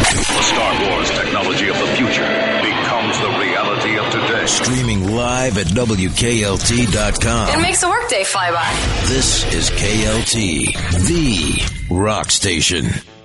The Star Wars technology of the future becomes the reality of today. Streaming live at WKLT.com. It makes a workday fly by. This is KLT, the rock station.